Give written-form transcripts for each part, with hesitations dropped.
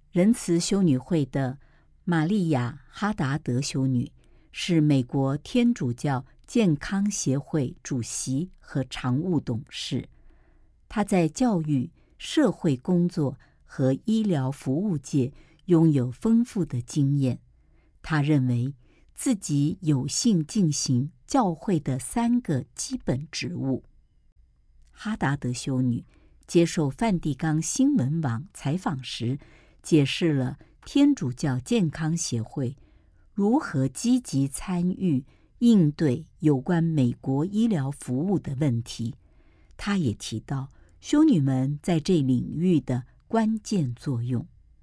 仁慈修女会的玛丽亚·哈达德修女是美国天主教健康协会主席和常务董事。她在教育、社会工作和医疗服务界拥有丰富的经验。她认为自己有幸进行教会的3个基本职务。哈达德修女接受梵蒂冈新闻网采访时，解释了天主教健康协会如何积极参与应对有关美国医疗服务的问题。她也提到修女们在这领域的关键作用。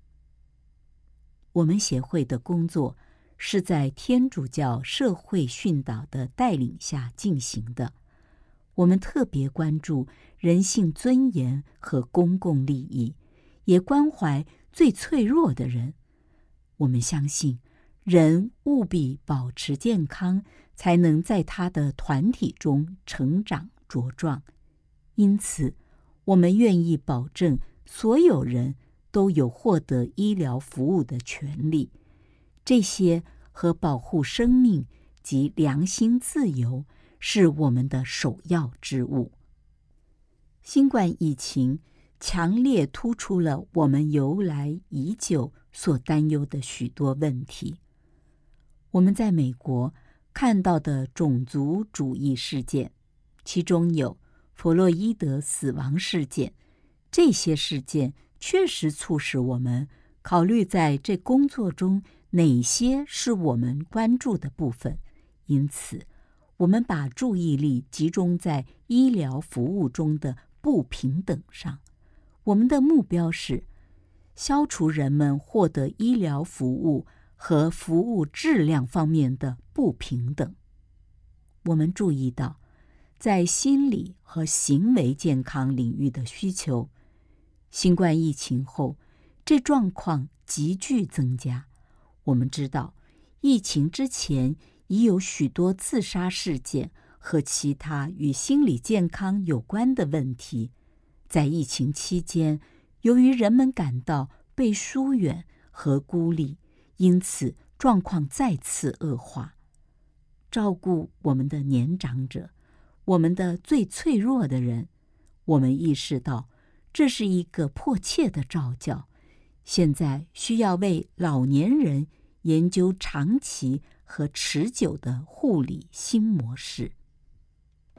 我们协会的工作是在天主教社会训导的带领下进行的。我们特别关注人性尊严和公共利益，也关怀最脆弱的人。我们相信，人务必保持健康，才能在他的团体中成长茁壮。因此，我们愿意保证所有人都有获得医疗服务的权利。这些和保护生命及良心自由是我们的首要之务。新冠疫情强烈突出了我们由来已久所担忧的许多问题。我们在美国看到的种族主义事件，其中有弗洛伊德死亡事件，这些事件确实促使我们考虑在这工作中哪些是我们关注的部分。因此，我们把注意力集中在医疗服务中的不平等上。我们的目标是消除人们获得医疗服务和服务质量方面的不平等。我们注意到，在心理和行为健康领域的需求，新冠疫情后，这状况急剧增加。我们知道，疫情之前已有许多自杀事件和其他与心理健康有关的问题。在疫情期间，由于人们感到被疏远和孤立，因此状况再次恶化。照顾我们的年长者，我们的最脆弱的人，我们意识到这是一个迫切的召叫。现在需要为老年人研究长期和持久的护理新模式。